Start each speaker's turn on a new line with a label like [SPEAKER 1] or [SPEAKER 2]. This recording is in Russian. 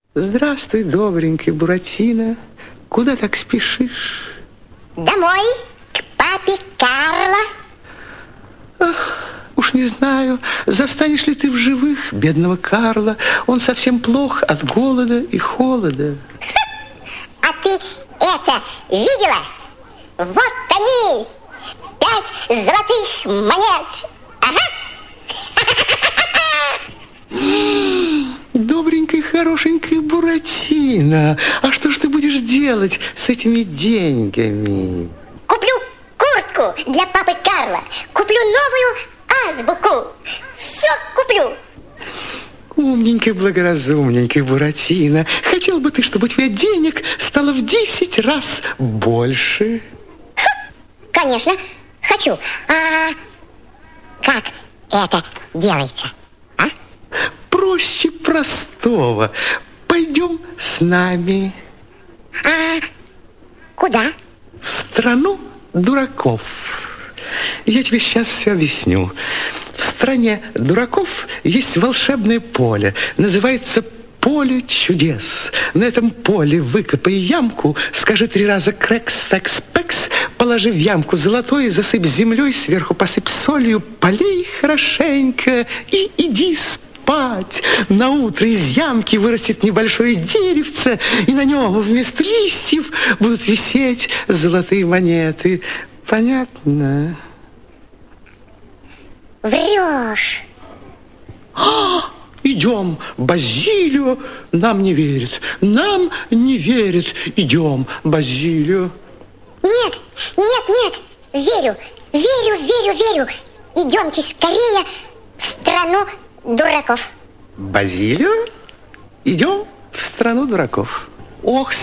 [SPEAKER 1] Здравствуй, добренький Буратино. Куда так спешишь?
[SPEAKER 2] Домой, к папе Карло.
[SPEAKER 1] Ах, уж не знаю, застанешь ли ты в живых бедного Карла. Он совсем плох от голода и холода.
[SPEAKER 2] А ты это видела? Вот они, 5 золотых монет. Ага.
[SPEAKER 1] Добренький, хорошенький Буратино. А что ж ты будешь делать с этими деньгами?
[SPEAKER 2] Куплю куртку для папы Карла. Куплю новую азбуку. Все куплю.
[SPEAKER 1] Умненький, благоразумненький Буратино. Хотел бы ты, чтобы у тебя денег стало в 10 раз больше?
[SPEAKER 2] Конечно, хочу. А как это делается? А?
[SPEAKER 1] Проще простого. Пойдем с нами.
[SPEAKER 2] А куда?
[SPEAKER 1] В страну дураков. Я тебе сейчас все объясню. В стране дураков есть волшебное поле. Называется поле чудес. На этом поле выкопай ямку, скажи 3 раза крекс, фекс, пекс, положи в ямку золотое, засыпь землей, сверху посыпь солью, полей хорошенько и иди спать. На утро из ямки вырастет небольшое деревце, и на нем вместо листьев будут висеть золотые монеты. Понятно?
[SPEAKER 2] Врешь.
[SPEAKER 1] Идем, Базилио нам не верит. Нам не верит. Идем, Базилио.
[SPEAKER 2] Нет, нет, нет. Верю, верю, верю, верю. Идемте скорее в страну дураков.
[SPEAKER 1] Базилио, идем в страну дураков. Ох,